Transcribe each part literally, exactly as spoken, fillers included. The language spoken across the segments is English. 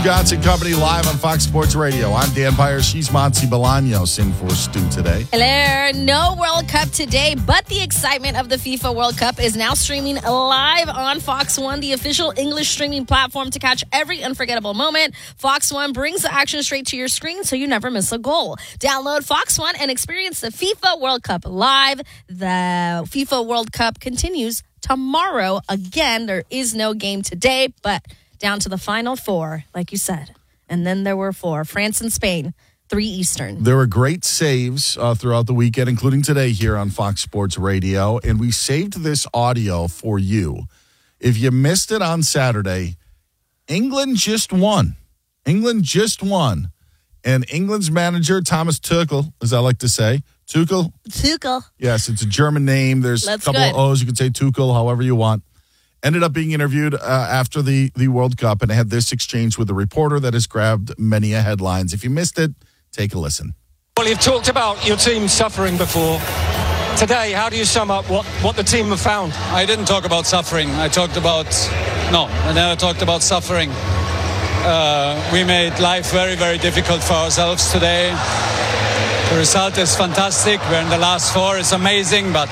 Stugotz and Company live on Fox Sports Radio. I'm Dan Pyers. She's Monty Bolaños in for Stu today. Hello. No World Cup today, but the excitement of the FIFA World Cup is now streaming live on Fox One, the official English streaming platform to catch every unforgettable moment. Fox One brings the action straight to your screen so you never miss a goal. Download Fox One and experience the FIFA World Cup live. The FIFA World Cup continues tomorrow. Again, there is no game today, but down to the final four, like you said. And then there were four, France and Spain, three Eastern. There were great saves uh, throughout the weekend, including today here on Fox Sports Radio. And we saved this audio for you. If you missed it on Saturday, England just won. England just won. And England's manager, Thomas Tuchel, as I like to say, Tuchel. Tuchel. Yes, it's a German name. There's That's a couple good. of O's. You can say Tuchel, however you want. Ended up being interviewed uh, after the, the World Cup and had this exchange with a reporter that has grabbed many a headlines. If you missed it, take a listen. Well, you've talked about your team suffering before. Today, how do you sum up what, what the team have found? I didn't talk about suffering. I talked about, no, I never talked about suffering. Uh, we made life very, very difficult for ourselves today. The result is fantastic. We're in the last four. It's amazing, but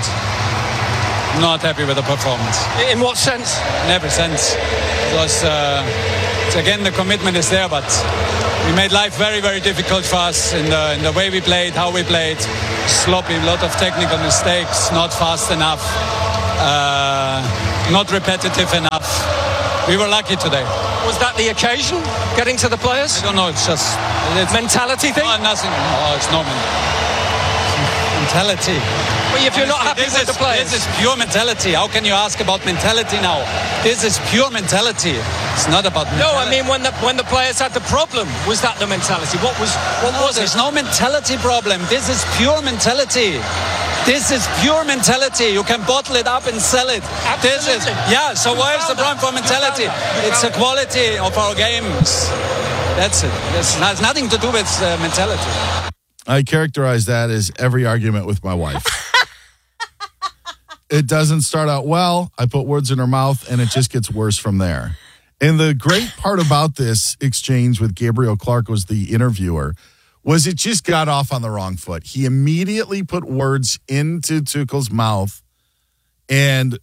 not happy with the performance. In what sense? In every sense. Because, uh, again, the commitment is there, but we made life very, very difficult for us in the, in the way we played, how we played. Sloppy, a lot of technical mistakes, not fast enough, uh, not repetitive enough. We were lucky today. Was that the occasion? Getting to the players? I don't know, it's just... It's mentality thing? No, nothing. Oh, it's no mentality. Well, if you're not happy this with is, the players... This is pure mentality. How can you ask about mentality now? This is pure mentality. It's not about mentality. No, I mean, when the when the players had the problem, was that the mentality? What was what no, was there's it? no mentality problem. This is pure mentality. This is pure mentality. You can bottle it up and sell it. Absolutely. This is, yeah, so why is the problem for mentality? It's the quality of our games. That's it. This has nothing to do with uh, mentality. I characterize that as every argument with my wife. It doesn't start out well. I put words in her mouth, and it just gets worse from there. And the great part about this exchange with Gabriel Clark was the interviewer, was it just got off on the wrong foot. He immediately put words into Tuchel's mouth, and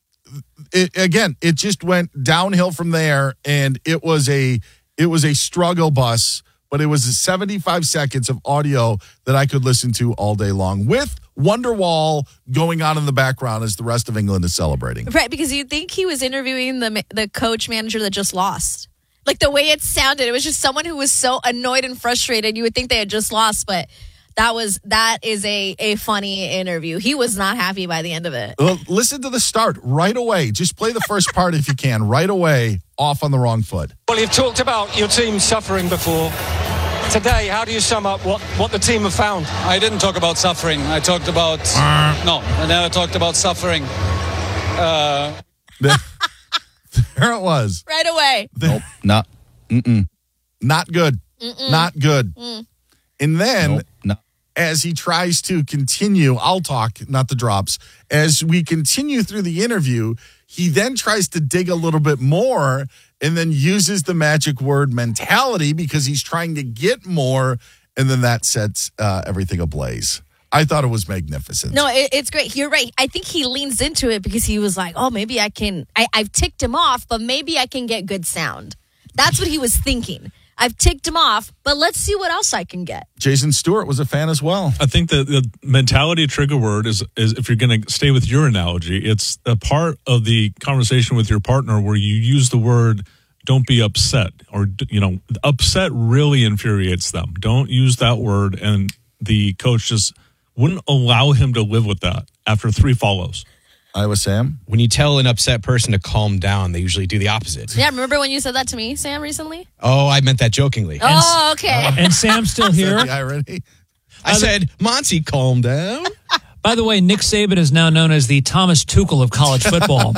it, again, it just went downhill from there, and it was a it was a struggle bus, but it was seventy-five seconds of audio that I could listen to all day long with Wonderwall going on in the background as the rest of England is celebrating. Right, because you'd think he was interviewing the the coach manager that just lost. Like the way it sounded, it was just someone who was so annoyed and frustrated. You would think they had just lost, but that was that is a, a funny interview. He was not happy by the end of it. Well, listen to the start right away. Just play the first part if you can. Right away, off on the wrong foot. Well, you've talked about your team suffering before. Today, how do you sum up what, what the team have found? I didn't talk about suffering. I talked about... no, I never talked about suffering. Uh, there it was. Right away. Nope. Not, mm-mm. Not good. Mm-mm. Not good. Mm. And then, nope. No. As he tries to continue, I'll talk, not the drops. As we continue through the interview, he then tries to dig a little bit more and then uses the magic word mentality because he's trying to get more, and then that sets uh, everything ablaze. I thought it was magnificent. No, it, it's great. You're right. I think he leans into it because he was like, oh, maybe I can, I, I've ticked him off, but maybe I can get good sound. That's what he was thinking. I've ticked him off, but let's see what else I can get. Jason Stewart was a fan as well. I think that the mentality trigger word is, is if you're going to stay with your analogy, it's a part of the conversation with your partner where you use the word don't be upset, or, you know, upset really infuriates them. Don't use that word. And the coach just wouldn't allow him to live with that after three follows. Iowa Sam? When you tell an upset person to calm down, they usually do the opposite. Yeah, remember when you said that to me, Sam, recently? Oh, I meant that jokingly. Oh, okay. Uh, and Sam's still here. Is that the irony? I said, Monty, calm down. By the way, Nick Saban is now known as the Thomas Tuchel of college football.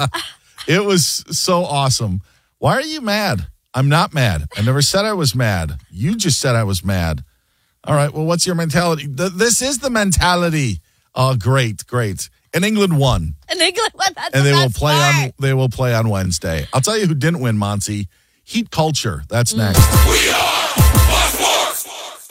It was so awesome. Why are you mad? I'm not mad. I never said I was mad. You just said I was mad. All right, well, what's your mentality? Th- this is the mentality. Oh, great, great. And England won. And England won. That's and the they will best play part. on they will play on Wednesday. I'll tell you who didn't win, Monty. Heat culture. That's next. We are Fox Sports.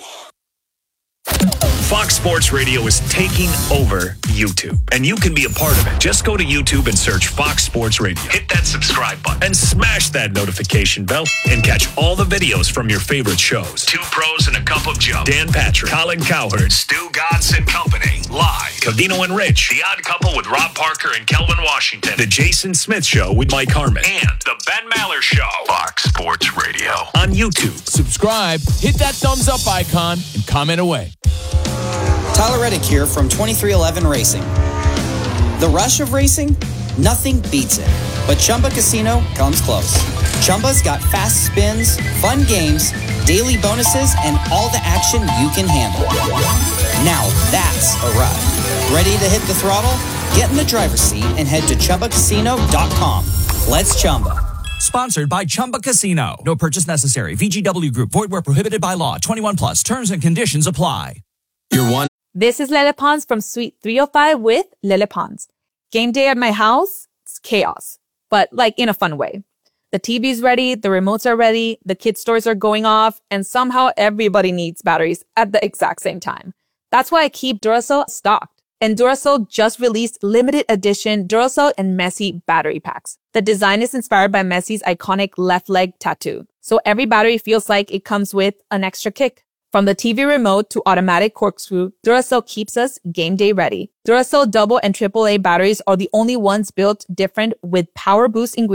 Fox Sports Radio is taking over YouTube, and you can be a part of it. Just go to YouTube and search Fox Sports Radio. Hit that subscribe button and smash that notification bell and catch all the videos from your favorite shows. Two Pros and a Cup of Joe. Dan Patrick, Colin Cowherd, Stu Godson and Company. Live. Covino and Rich. The Odd Couple with Rob Parker and Kelvin Washington. The Jason Smith Show with Mike Harmon. And The Ben Maller Show. Fox Sports Radio on YouTube. Subscribe, hit that thumbs up icon, and comment away. Tyler Reddick here from twenty-three eleven Racing. The rush of racing? Nothing beats it. But Chumba Casino comes close. Chumba's got fast spins, fun games, daily bonuses, and all the action you can handle. Now that's a ride. Ready to hit the throttle? Get in the driver's seat and head to Chumba Casino dot com. Let's Chumba. Sponsored by Chumba Casino. No purchase necessary. V G W Group. Void where prohibited by law. twenty-one plus. Terms and conditions apply. You're one. This is Lele Pons from Suite three oh five with Lele Pons. Game day at my house, it's chaos, but like in a fun way. The T V's ready, the remotes are ready, the kids' toys are going off, and somehow everybody needs batteries at the exact same time. That's why I keep Duracell stocked. And Duracell just released limited edition Duracell and Messi battery packs. The design is inspired by Messi's iconic left leg tattoo, so every battery feels like it comes with an extra kick. From the T V remote to automatic corkscrew, Duracell keeps us game day ready. Duracell double and triple A batteries are the only ones built different with power boost ingredients